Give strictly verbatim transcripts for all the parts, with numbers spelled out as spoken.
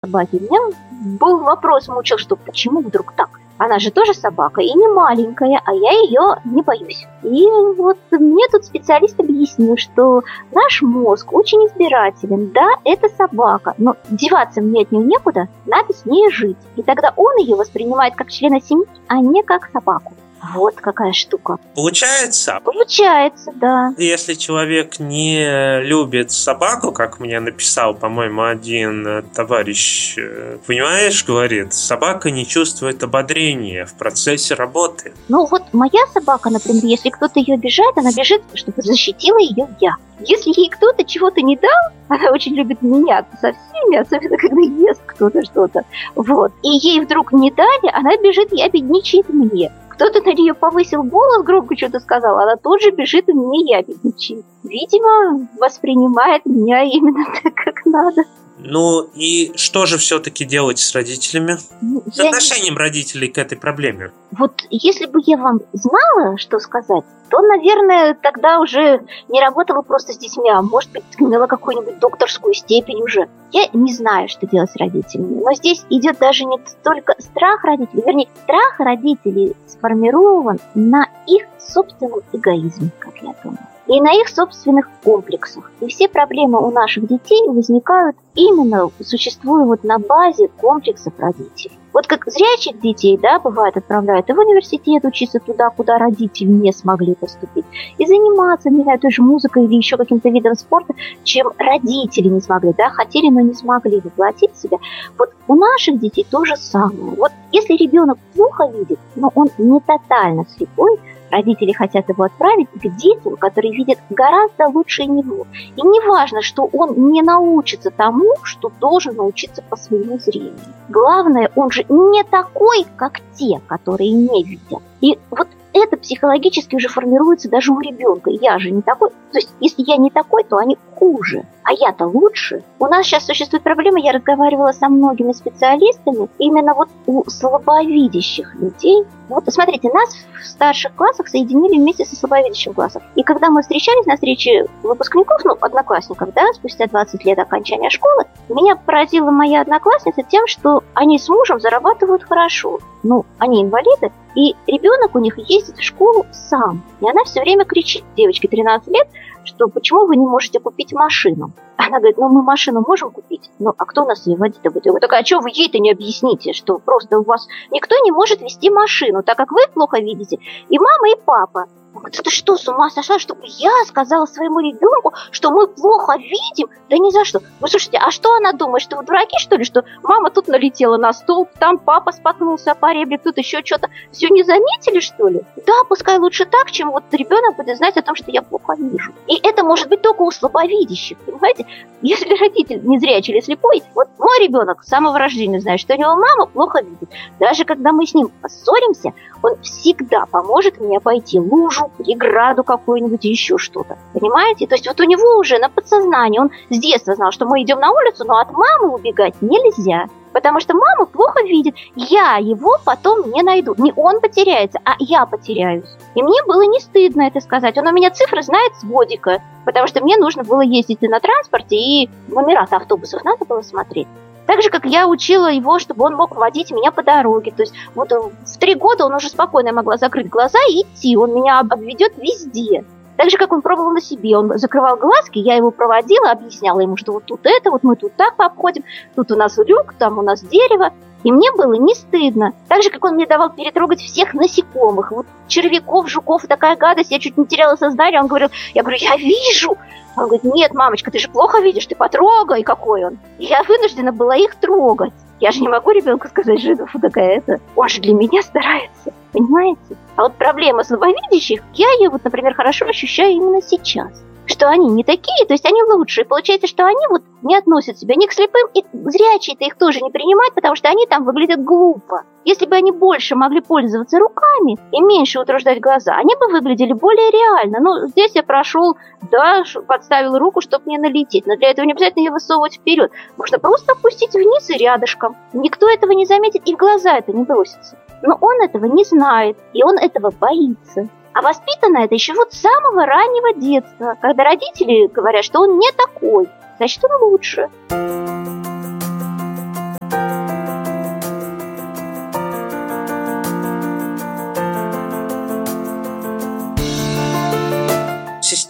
собаки. У меня был вопрос, мучил, что почему вдруг так? Она же тоже собака и не маленькая, а я ее не боюсь. И вот мне тут специалист объяснил, что наш мозг очень избирателен. Да, это собака, но деваться мне от нее некуда, надо с ней жить. И тогда он ее воспринимает как члена семьи, а не как собаку. Вот какая штука. Получается? Получается, да. Если человек не любит собаку, как мне написал, по-моему, один товарищ, понимаешь, говорит, собака не чувствует ободрения в процессе работы. Ну вот моя собака, например, если кто-то ее обижает, она бежит, чтобы защитила ее я. Если ей кто-то чего-то не дал, она очень любит меняться со всеми, особенно когда ест кто-то что-то. Вот. И ей вдруг не дали, она бежит, я бедничает мне. Кто-то на нее повысил голос, громко что-то сказал, она тут же бежит и мне ябедничает. Видимо, воспринимает меня именно так, как надо. Ну и что же все-таки делать с родителями? Ну, с отношением не... родителей к этой проблеме? Вот если бы я вам знала, что сказать, то, наверное, тогда уже не работала просто с детьми, а может быть, имела какую-нибудь докторскую степень уже. Я не знаю, что делать с родителями. Но здесь идет даже не столько страх родителей, вернее, страх родителей сформирован на их собственном эгоизме, как я думаю, и на их собственных комплексах. И все проблемы у наших детей возникают именно, существуя вот на базе комплексов родителей. Вот как зрячих детей, да, бывает, отправляют и в университет учиться туда, куда родители не смогли поступить, и заниматься, не знаю, той же музыкой или еще каким-то видом спорта, чем родители не смогли, да, хотели, но не смогли воплотить себя. Вот у наших детей то же самое. Вот если ребенок плохо видит, но он не тотально слепой, родители хотят его отправить к детям, которые видят гораздо лучше него. И не важно, что он не научится тому, что должен научиться по своему зрению. Главное, он же не такой, как те, которые не видят. И вот это психологически уже формируется даже у ребенка. Я же не такой. То есть, если я не такой, то они хуже. А я-то лучше. У нас сейчас существует проблема, я разговаривала со многими специалистами, именно вот у слабовидящих людей. Вот, смотрите, нас в старших классах соединили вместе со слабовидящим классом. И когда мы встречались на встрече выпускников, ну, одноклассников, да, спустя двадцать лет окончания школы, меня поразила моя одноклассница тем, что они с мужем зарабатывают хорошо. Ну, они инвалиды, и ребенок у них ездит в школу сам. И она все время кричит, девочке тринадцать лет, что почему вы не можете купить машину? Она говорит, ну мы машину можем купить, ну а кто нас ее водить-то будет? Я говорю, так а что вы ей-то не объясните, что просто у вас никто не может вести машину, так как вы плохо видите, и мама, и папа. Он говорит, ты что, с ума сошла, чтобы я сказала своему ребенку, что мы плохо видим? Да ни за что. Вы слушайте, а что она думает, что вы дураки, что ли? Что мама тут налетела на столб, там папа споткнулся по ребре, тут еще что-то. Все не заметили, что ли? Да, пускай лучше так, чем вот ребенок будет знать о том, что я плохо вижу. И это может быть только у слабовидящих, понимаете? Если родитель незрячий или слепой, вот мой ребенок с самого рождения знает, что у него мама плохо видит. Даже когда мы с ним поссоримся, он всегда поможет мне обойти лужу, преграду какую-нибудь, еще что-то. Понимаете? То есть вот у него уже на подсознании, он с детства знал, что мы идем на улицу, но от мамы убегать нельзя. Потому что мама плохо видит. Я его потом не найду. Не он потеряется, а я потеряюсь. И мне было не стыдно это сказать. Он у меня цифры знает с годика. Потому что мне нужно было ездить и на транспорте, и номера автобусов надо было смотреть. Так же, как я учила его, чтобы он мог водить меня по дороге. То есть вот в три года он уже спокойно могла закрыть глаза и идти. Он меня обведет везде. Так же, как он пробовал на себе. Он закрывал глазки, я его проводила, объясняла ему, что вот тут это, вот мы тут так обходим, тут у нас люк, там у нас дерево. И мне было не стыдно. Так же, как он мне давал перетрогать всех насекомых. Вот червяков, жуков, такая гадость, я чуть не теряла сознание. Он говорил, я говорю, я вижу. Он говорит, нет, мамочка, ты же плохо видишь, ты потрогай, какой он. И я вынуждена была их трогать. Я же не могу ребенку сказать, что фу, такая это. Он же для меня старается, понимаете? А вот проблема слабовидящих, я ее, вот, например, хорошо ощущаю именно сейчас. Что они не такие, то есть они лучшие. Получается, что они вот не относят себя ни к слепым, и зрячие-то их тоже не принимают, потому что они там выглядят глупо. Если бы они больше могли пользоваться руками и меньше утруждать глаза, они бы выглядели более реально. Ну, здесь я прошел, да, подставил руку, чтобы не налететь. Но для этого не обязательно ее высовывать вперед. Можно просто опустить вниз и рядышком. Никто этого не заметит и в глаза это не бросится. Но он этого не знает, и он этого боится. А воспитано это еще вот с самого раннего детства, когда родители говорят, что он не такой, значит, он лучше.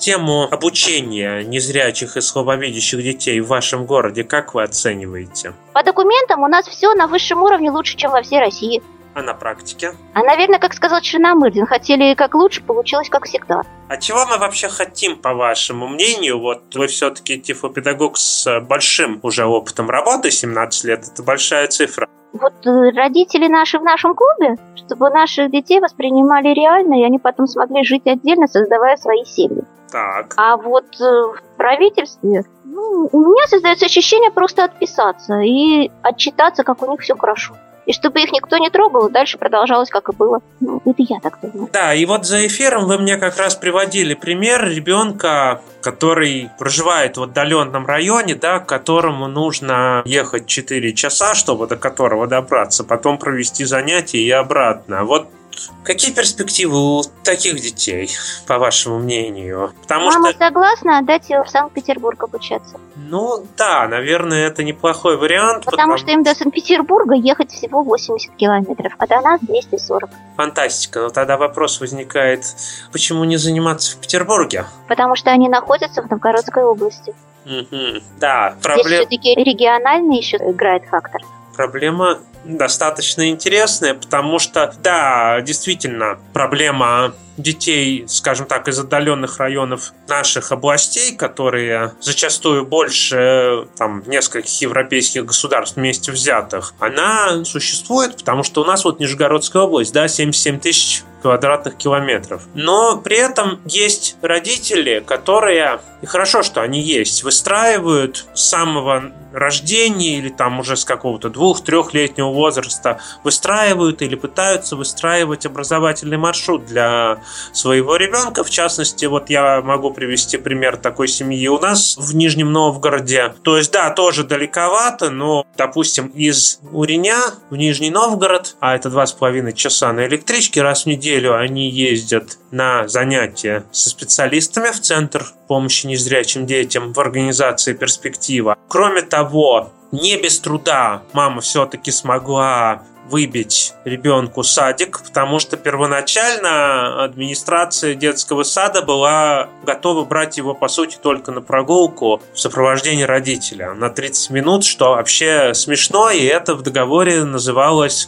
систему обучения незрячих и слабовидящих детей в вашем городе как вы оцениваете? По документам у нас все на высшем уровне лучше, чем во всей России. А на практике? А, наверное, как сказал Черномырдин, хотели как лучше, получилось как всегда. А чего мы вообще хотим, по вашему мнению? Вот вы все-таки тифлопедагог с большим уже опытом работы, семнадцать лет, это большая цифра. Вот родители наши в нашем клубе, чтобы наших детей воспринимали реально, и они потом смогли жить отдельно, создавая свои семьи. Так. А вот в правительстве, ну, у меня создается ощущение просто отписаться и отчитаться, как у них все хорошо. И чтобы их никто не трогал, и дальше продолжалось, как и было. Ну, это я так думаю. Да, и вот за эфиром вы мне как раз приводили пример ребенка, который проживает в отдаленном районе, да, к которому нужно ехать четыре часа, чтобы до которого добраться, потом провести занятия и обратно. Вот какие перспективы у таких детей, по вашему мнению? Потому Мама что... согласна отдать его в Санкт-Петербург обучаться. Ну да, наверное, это неплохой вариант. Потому, потому что им до Санкт-Петербурга ехать всего восемьдесят километров, а до нас двести сорок. Фантастика. Но тогда вопрос возникает, почему не заниматься в Петербурге? Потому что они находятся в Новгородской области. Угу. Да, проблем... Здесь все-таки региональный еще играет фактор. Проблема достаточно интересная, потому что, да, действительно, проблема детей, скажем так, из отдаленных районов наших областей, которые зачастую больше там нескольких европейских государств вместе взятых, она существует, потому что у нас вот Нижегородская область, да, семьдесят семь тысяч квадратных километров. Но при этом есть родители, которые, и хорошо, что они есть, выстраивают с самого рождения или там уже с какого-то двух-трехлетнего возраста, выстраивают или пытаются выстраивать образовательный маршрут для своего ребенка. В частности, вот я могу привести пример такой семьи у нас в Нижнем Новгороде. То есть, да, тоже далековато, но, допустим, из Уреня в Нижний Новгород, а это два с половиной часа на электричке, раз в неделю они ездят на занятия со специалистами в Центр помощи незрячим детям в организации «Перспектива». Кроме того, не без труда мама все-таки смогла выбить ребенку садик, потому что первоначально администрация детского сада была готова брать его, по сути, только на прогулку в сопровождении родителя на тридцать минут, что вообще смешно, и это в договоре называлось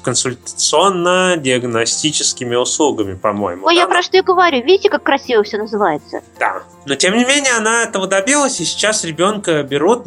консультационно-диагностическими услугами, по-моему. Ой, да? Я про что и говорю. Видите, как красиво все называется? Да. Но, тем не менее, она этого добилась, и сейчас ребенка берут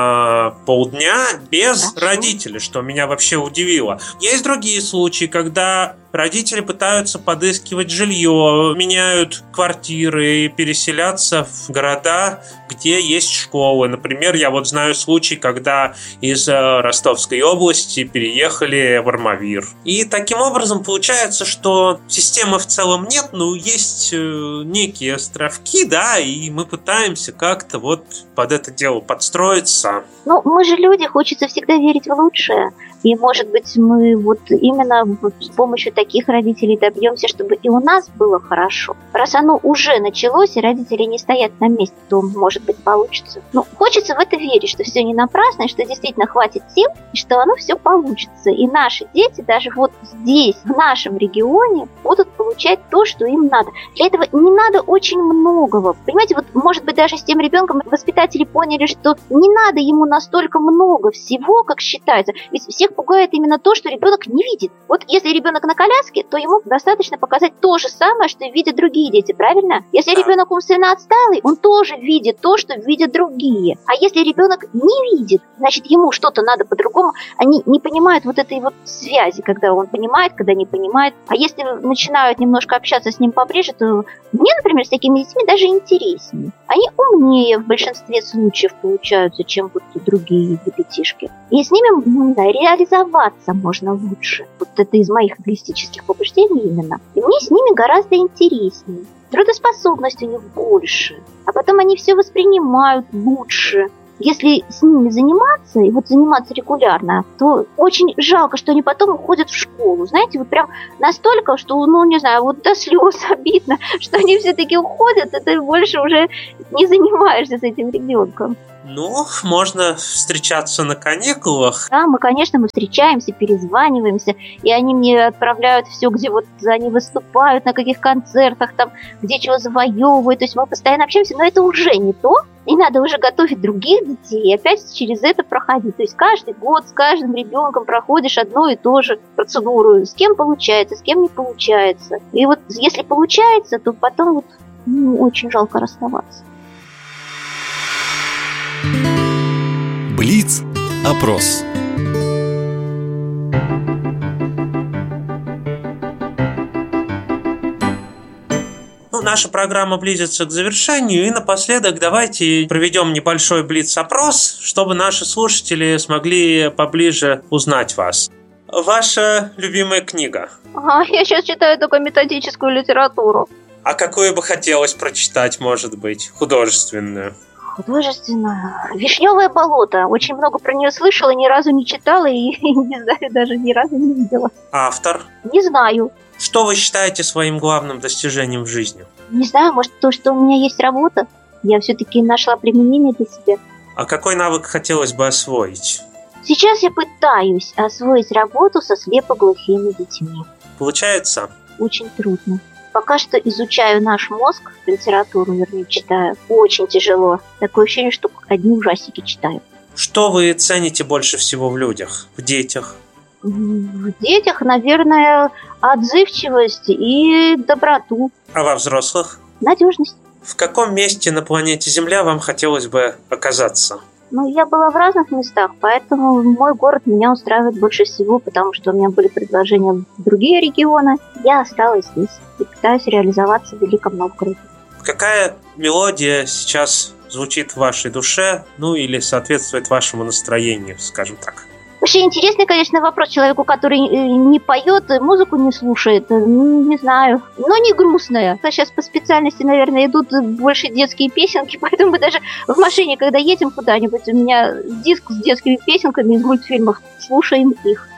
на полдня без Хорошо. родителей, что меня вообще удивило. Есть другие случаи, когда родители пытаются подыскивать жилье, меняют квартиры, переселяться в города, где есть школы. Например, я вот знаю случай, когда из Ростовской области переехали в Армавир. И таким образом получается, что системы в целом нет, но есть некие островки, да, и мы пытаемся как-то вот под это дело подстроиться. Ну, мы же люди, хочется всегда верить в лучшее. И, может быть, мы вот именно с помощью таких родителей добьемся, чтобы и у нас было хорошо. Раз оно уже началось, и родители не стоят на месте, то, может быть, получится. Ну, хочется в это верить, что все не напрасно, и что действительно хватит сил, и что оно все получится. И наши дети даже вот здесь, в нашем регионе, будут получать то, что им надо. Для этого не надо очень многого. Понимаете, вот, может быть, даже с тем ребенком воспитатели поняли, что не надо ему настолько много всего, как считается. Ведь всех пугает именно то, что ребенок не видит. Вот если ребенок на коляске, то ему достаточно показать то же самое, что видят другие дети, правильно? Если ребенок умственно отсталый, он тоже видит то, что видят другие. А если ребенок не видит, значит, ему что-то надо по-другому. Они не понимают вот этой вот связи, когда он понимает, когда не понимает. А если начинают немножко общаться с ним поближе, то мне, например, с такими детьми даже интереснее. Они умнее в большинстве случаев получаются, чем вот другие ребятишки. И с ними, ну, да, реализоваться можно лучше. Вот это из моих эгоистических побуждений именно. И мне с ними гораздо интереснее. Трудоспособность у них больше. А потом они все воспринимают лучше. Если с ними заниматься, и вот заниматься регулярно, то очень жалко, что они потом уходят в школу. Знаете, вот прям настолько, что, ну, не знаю, вот до слез обидно, что они все-таки уходят, и ты больше уже не занимаешься с этим ребенком. Ну, можно встречаться на каникулах. Да, мы, конечно, мы встречаемся, перезваниваемся, и они мне отправляют все, где вот они выступают, на каких концертах, там, где чего завоевывают. То есть мы постоянно общаемся, но это уже не то. И надо уже готовить других детей и опять через это проходить. То есть каждый год с каждым ребенком проходишь одну и ту же процедуру. С кем получается, с кем не получается. И вот если получается, то потом вот, ну, очень жалко расставаться. Блиц-опрос. Ну, наша программа близится к завершению, и напоследок давайте проведем небольшой блиц-опрос, чтобы наши слушатели смогли поближе узнать вас. Ваша любимая книга? Ага, я сейчас читаю только методическую литературу. А какую бы хотелось прочитать, может быть, художественную? Художественную. «Вишневое болото». Очень много про нее слышала, ни разу не читала и, не знаю, даже ни разу не видела. Автор? Не знаю. Что вы считаете своим главным достижением в жизни? Не знаю, может, то, что у меня есть работа. Я все-таки нашла применение для себя. А какой навык хотелось бы освоить? Сейчас я пытаюсь освоить работу со слепоглухими детьми. Получается? Очень трудно. Пока что изучаю наш мозг, литературу, вернее, читаю. Очень тяжело. Такое ощущение, что одни ужастики читаю. Что вы цените больше всего в людях, в детях? В детях, наверное, отзывчивость и доброту. А во взрослых? Надежность. В каком месте на планете Земля вам хотелось бы оказаться? Ну, я была в разных местах, поэтому мой город меня устраивает больше всего, потому что у меня были предложения в другие регионы. Я осталась здесь и пытаюсь реализоваться в Великом Новгороде. Какая мелодия сейчас звучит в вашей душе, ну или соответствует вашему настроению, скажем так? Вообще интересный, конечно, вопрос человеку, который не поет, музыку не слушает, не знаю, но не грустная. Сейчас по специальности, наверное, идут больше детские песенки, поэтому мы даже в машине, когда едем куда-нибудь, у меня диск с детскими песенками из мультфильмов, слушаем их.